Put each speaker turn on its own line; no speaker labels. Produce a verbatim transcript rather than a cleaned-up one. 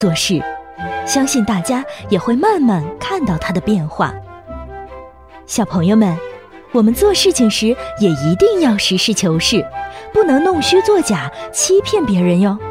做事，相信大家也会慢慢看到它的变化。小朋友们，我们做事情时也一定要实事求是，不能弄虚作假，欺骗别人哟。